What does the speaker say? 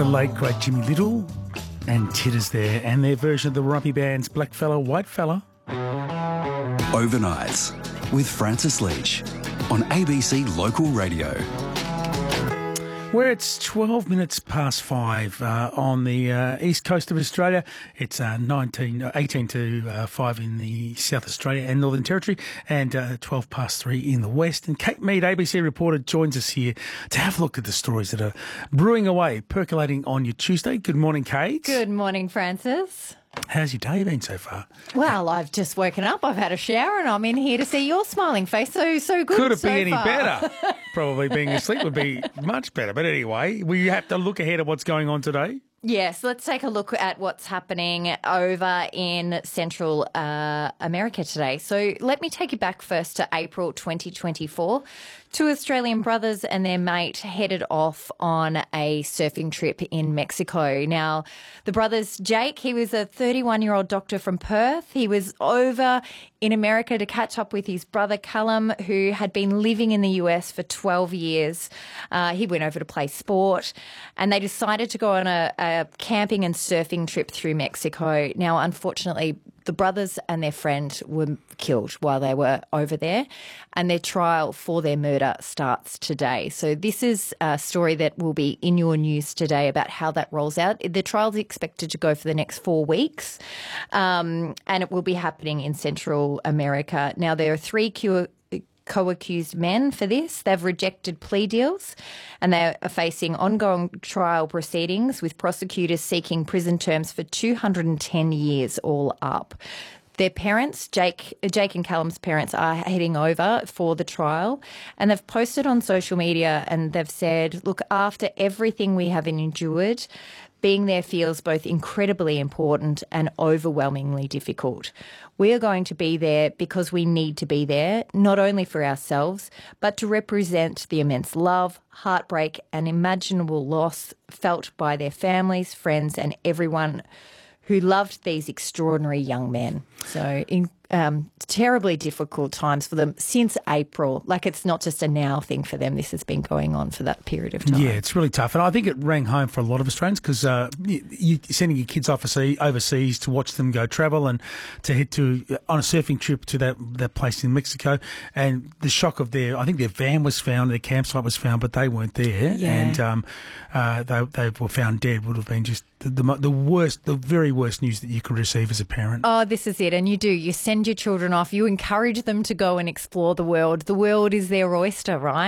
The late, great Jimmy Little and Titters there, and their version of the Rumpy Band's Black Fella, White Fella. Overnights with Francis Leach on ABC Local Radio. Where it's 12 minutes past 5 on the east coast of Australia. It's 18 to 5 in the South Australia and Northern Territory, and 12 past 3 in the west. And Kate Mead, ABC reporter, joins us here to have a look at the stories that are brewing away, percolating on your Tuesday. Good morning, Kate. Good morning, Francis. How's your day been so far? Well, I've just woken up, I've had a shower, and I'm in here to see your smiling face. So good. Could it so be any far. better? Probably being asleep would be much better. But anyway, we have to look ahead at what's going on today. Yes, let's take a look at what's happening over in Central America today. So let me take you back first to April 2024. Two Australian brothers and their mate headed off on a surfing trip in Mexico. Now, the brothers, Jake, he was a 31-year-old doctor from Perth. He was over in America to catch up with his brother, Callum, who had been living in the US for 12 years. He went over to play sport, and they decided to go on a camping and surfing trip through Mexico. Now, unfortunately, the brothers and their friend were killed while they were over there, and their trial for their murder starts today. So this is a story that will be in your news today about how that rolls out. The trial is expected to go for the next 4 weeks, and it will be happening in Central America. Now, there are three co-accused men for this. They've rejected plea deals, and they are facing ongoing trial proceedings with prosecutors seeking prison terms for 210 years all up. Their parents, Jake and Callum's parents, are heading over for the trial, and they've posted on social media and they've said, look, after everything we have endured, being there feels both incredibly important and overwhelmingly difficult. We are going to be there because we need to be there, not only for ourselves, but to represent the immense love, heartbreak, and imaginable loss felt by their families, friends, and everyone who loved these extraordinary young men. So terribly difficult times for them since April. Like, it's not just a now thing for them. This has been going on for that period of time. Yeah, it's really tough. And I think it rang home for a lot of Australians because you're sending your kids overseas to watch them go travel and to head on a surfing trip to that place in Mexico. And the shock of I think their van was found, their campsite was found, but they weren't there. Yeah. And they were found dead. Would have been just the very worst news that you could receive as a parent. Oh, this is it. And you send your children off. You encourage them to go and explore the world. The world is their oyster, right?